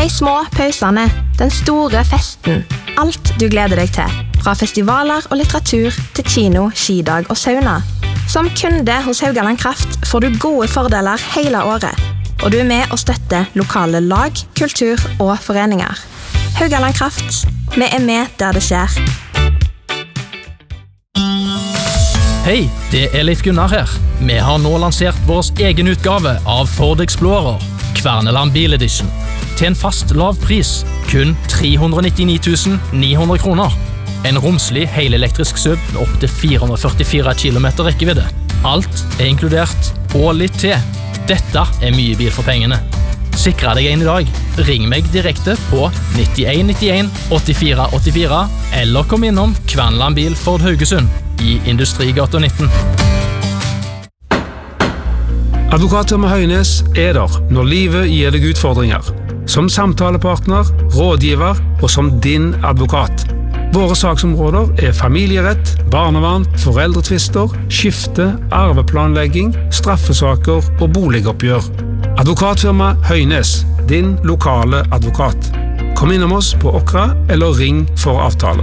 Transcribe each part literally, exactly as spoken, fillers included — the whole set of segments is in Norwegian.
De små pausene, den store festen, alt du gleder deg til. Fra festivaler og litteratur til kino, skidag og sauna. Som kunde hos Haugaland Kraft får du gode fordeler hele året. Og du er med og støtter lokale lag, kultur og foreninger. Haugaland Kraft, vi er med der det skjer. Hei, det er Leif Gunnar her. Vi har nå lansert vår egen utgave av Ford Explorer, Kverneland Bil Edition, til en fast lav pris, kun tre hundre nittini tusen ni hundre kroner. En romslig helelektrisk sub med opp til fire hundre førtifire kilometer rekkevidde. Alt er inkludert, og litt til. Dette er mye bil for pengene. Sikre deg en i dag. Ring meg direkte på nittien nittien åttifire åttifire, eller kom innom Kverneland Bil Ford Haugesund i Industrigata nitten. Advokatfirma Høynes er der når livet gir deg utfordringer. Som samtalepartner, rådgiver og som din advokat. Våre saksområder er familierett, barnevern, foreldretvister, skifte, arveplanlegging, straffesaker og boligoppgjør. Advokatfirma Høynes, din lokale advokat. Kom innom oss på Okra eller ring for avtale.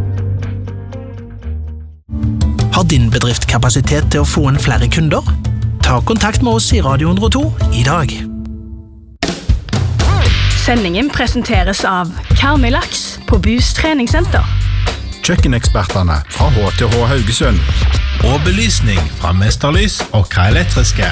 Har din bedrift kapasitet til å få inn flere kunder? Ta kontakt med oss i Radio hundre og to i dag. Sendingen presenteres av Karmøy Laks på Bus treningssenter. Kjøkkenekspertene fra H T H Haugesund. Og belysning fra Mesterlys og Okra Elektriske.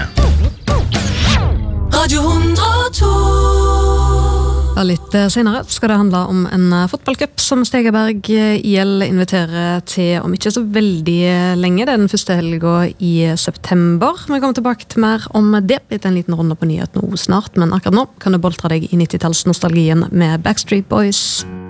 Radio hundre og to. Ja, litt senere skal det handle om en fotballcup som Stegeberg I L inviterer til om ikke så veldig lenge. Det er den første helga I september. Vi kommer tilbake til mer om det etter en liten runde på nyheten nå snart, men akkurat nå kan du boltre deg I nittitalls nostalgien med Backstreet Boys.